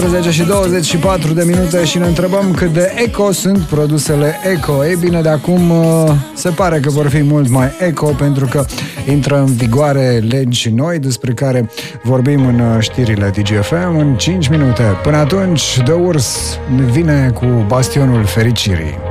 10 și 24 de minute și ne întrebăm cât de eco sunt produsele eco. Ei bine, de acum se pare că vor fi mult mai eco, pentru că intră în vigoare legi noi despre care vorbim în știrile DGFM în 5 minute. Până atunci, The Urs vine cu Bastionul Fericirii.